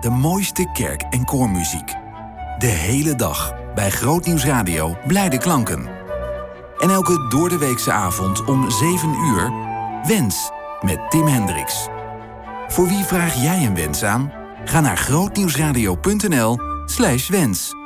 de mooiste kerk- en koormuziek. De hele dag bij Grootnieuws Radio blijde klanken. En elke doordeweekse avond om 7 uur... Wens met Tim Hendricks. Voor wie vraag jij een wens aan? Ga naar grootnieuwsradio.nl/wens.